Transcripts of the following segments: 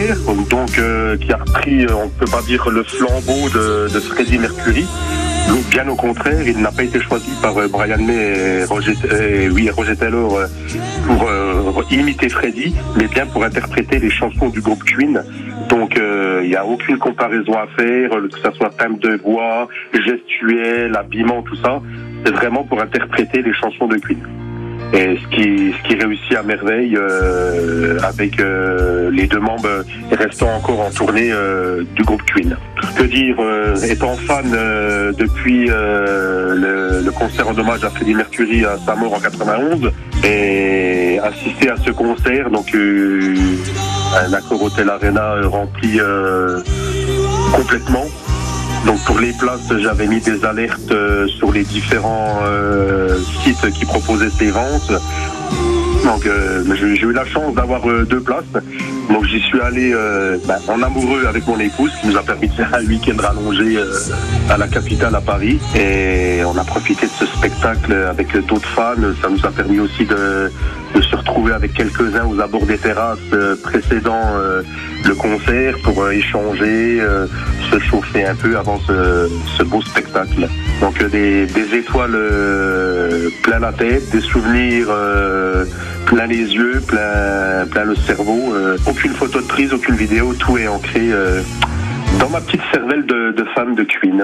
concert, donc qui a repris, on ne peut pas dire le flambeau de Freddie Mercury. Donc, bien au contraire, il n'a pas été choisi par Brian May et Roger Taylor pour imiter Freddie, mais bien pour interpréter les chansons du groupe Queen. Donc il n'y a aucune comparaison à faire, que ce soit thème de voix, gestuel, habillement, tout ça. C'est vraiment pour interpréter les chansons de Queen. Et ce qui réussit à merveille avec les deux membres restant encore en tournée du groupe Queen. Que dire, étant fan depuis le concert en hommage à Freddie Mercury à sa mort en 91 et assister à ce concert, donc un Accor Hotel Arena rempli complètement. Donc pour les places, j'avais mis des alertes sur les différents sites qui proposaient ces ventes. Donc j'ai eu la chance d'avoir 2 places. Donc j'y suis allé en amoureux avec mon épouse, qui nous a permis de faire un week-end rallongé à la capitale, à Paris. Et on a profité de ce spectacle avec d'autres fans. Ça nous a permis aussi de se retrouver avec quelques-uns aux abords des terrasses précédant le concert pour échanger, se chauffer un peu avant ce beau spectacle. Donc des étoiles plein la tête, des souvenirs plein les yeux, plein le cerveau. Aucune photo de prise, aucune vidéo, tout est ancré dans ma petite cervelle de fan de Queen.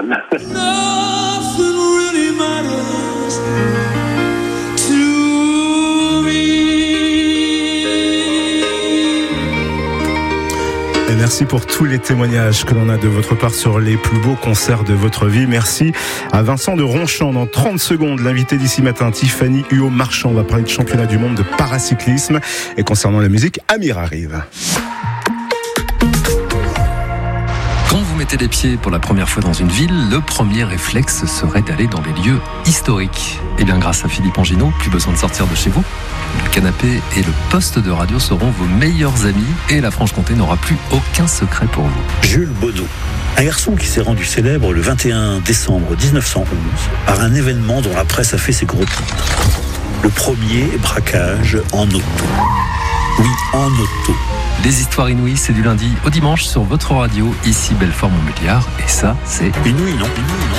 Et merci pour tous les témoignages que l'on a de votre part sur les plus beaux concerts de votre vie. Merci à Vincent de Ronchamp. Dans 30 secondes, l'invité d'ici matin, Tiffany Huot-Marchand, va parler de championnat du monde de paracyclisme. Et concernant la musique, Amir arrive. Quand vous mettez les pieds pour la première fois dans une ville, le premier réflexe serait d'aller dans les lieux historiques. Et bien grâce à Philippe Anginot, plus besoin de sortir de chez vous. Le canapé et le poste de radio seront vos meilleurs amis et la Franche-Comté n'aura plus aucun secret pour vous. Jules Baudot, un garçon qui s'est rendu célèbre le 21 décembre 1911 par un événement dont la presse a fait ses gros titres. Le premier braquage en auto. Oui, en auto. Les histoires inouïes, c'est du lundi au dimanche sur votre radio, ici Belfort-Montbéliard. Et ça, c'est inouï, non ?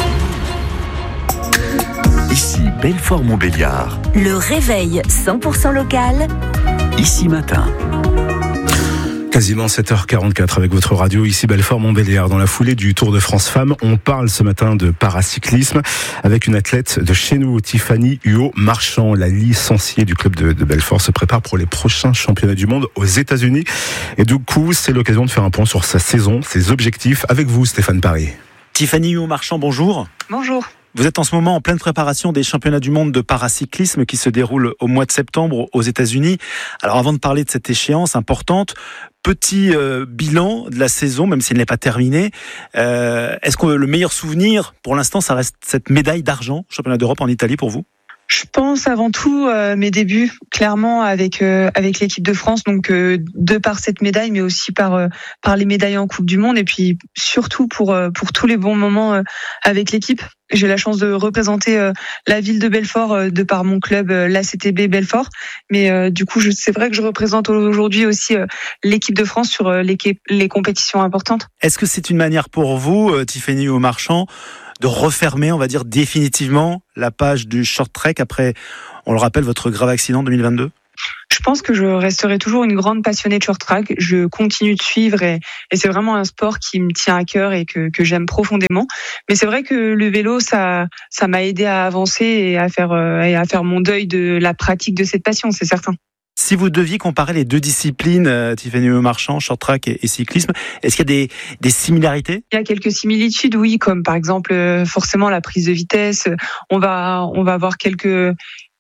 Ici Belfort-Montbéliard. Le réveil 100% local. Ici matin. Quasiment 7h44 avec votre radio, ici Belfort-Montbéliard. Dans la foulée du Tour de France Femmes, on parle ce matin de paracyclisme avec une athlète de chez nous, Tiffany Huot-Marchand. La licenciée du club de Belfort se prépare pour les prochains championnats du monde aux États-Unis. Et du coup, c'est l'occasion de faire un point sur sa saison, ses objectifs. Avec vous, Stéphane Paris. Tiffany Huot-Marchand, bonjour. Bonjour. Vous êtes en ce moment en pleine préparation des championnats du monde de paracyclisme qui se déroulent au mois de septembre aux États-Unis. Alors avant de parler de cette échéance importante, petit bilan de la saison, même s'il n'est pas terminé. Est-ce que le meilleur souvenir, pour l'instant, ça reste cette médaille d'argent, championnat d'Europe en Italie pour vous ? Je pense avant tout mes débuts, clairement avec l'équipe de France, donc de par cette médaille, mais aussi par les médailles en Coupe du Monde, et puis surtout pour tous les bons moments avec l'équipe. J'ai la chance de représenter la ville de Belfort de par mon club, l'ACTB Belfort, mais du coup c'est vrai que je représente aujourd'hui aussi l'équipe de France sur les compétitions importantes. Est-ce que c'est une manière pour vous, Tiffany Huot-Marchand, de refermer, on va dire, définitivement la page du short track après, on le rappelle, votre grave accident 2022 ? Je pense que je resterai toujours une grande passionnée de short track. Je continue de suivre et c'est vraiment un sport qui me tient à cœur et que j'aime profondément. Mais c'est vrai que le vélo, ça m'a aidé à avancer et à faire mon deuil de la pratique de cette passion, c'est certain. Si vous deviez comparer les deux disciplines, Tiffany Huot-Marchand, short track et cyclisme, est-ce qu'il y a des similarités ? Il y a quelques similitudes, oui, comme par exemple forcément la prise de vitesse. On va avoir quelques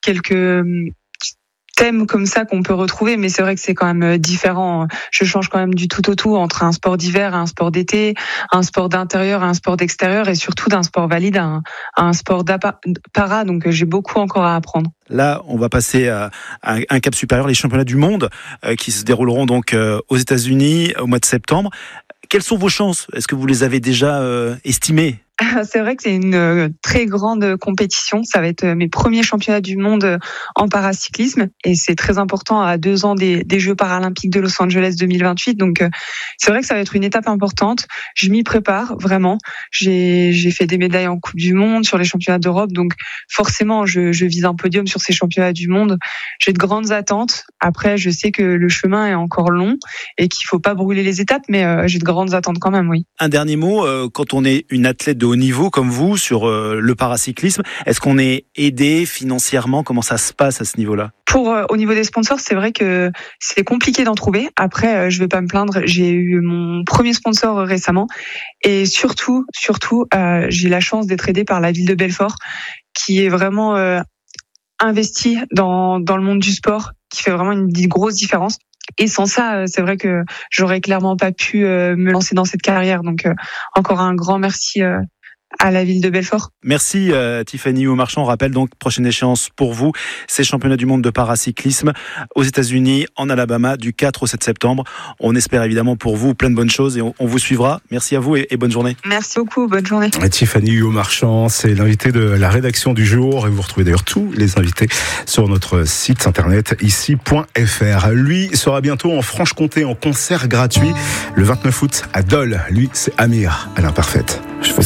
thèmes comme ça qu'on peut retrouver, mais c'est vrai que c'est quand même différent. Je change quand même du tout au tout entre un sport d'hiver et un sport d'été, un sport d'intérieur et un sport d'extérieur, et surtout d'un sport valide à un sport para, donc j'ai beaucoup encore à apprendre. Là, on va passer à un cap supérieur, les championnats du monde qui se dérouleront donc aux États-Unis au mois de septembre. Quelles sont vos chances ? Est-ce que vous les avez déjà estimées ? C'est vrai que c'est une très grande compétition. Ça va être mes premiers championnats du monde en paracyclisme et c'est très important à 2 ans des Jeux paralympiques de Los Angeles 2028. Donc c'est vrai que ça va être une étape importante. Je m'y prépare vraiment. J'ai fait des médailles en Coupe du Monde, sur les championnats d'Europe. Donc forcément, je vise un podium sur ces championnats du monde. J'ai de grandes attentes. Après, je sais que le chemin est encore long et qu'il faut pas brûler les étapes, mais j'ai de grandes attentes quand même, oui. Un dernier mot, quand on est une athlète de haut niveau comme vous sur le paracyclisme, est-ce qu'on est aidé financièrement? Comment ça se passe à ce niveau-là? Au niveau des sponsors, c'est vrai que c'est compliqué d'en trouver. Après, je vais pas me plaindre. J'ai eu mon premier sponsor récemment et surtout, j'ai la chance d'être aidée par la ville de Belfort, qui est vraiment investie dans le monde du sport, qui fait vraiment une grosse différence. Et sans ça, c'est vrai que j'aurais clairement pas pu me lancer dans cette carrière. Donc, encore un grand merci à la ville de Belfort. Merci Tiffany Huot-Marchand. On rappelle donc, prochaine échéance pour vous, c'est championnat du monde de paracyclisme aux États-Unis, en Alabama, du 4 au 7 septembre. On espère évidemment pour vous plein de bonnes choses et on vous suivra. Merci à vous et bonne journée. Merci beaucoup, bonne journée. Tiffany Huot-Marchand, c'est l'invité de la rédaction du jour et vous retrouvez d'ailleurs tous les invités sur notre site internet ici.fr. Lui sera bientôt en Franche-Comté en concert gratuit le 29 août à Dole. Lui, c'est Amir à l'imparfaite. Je fais ça.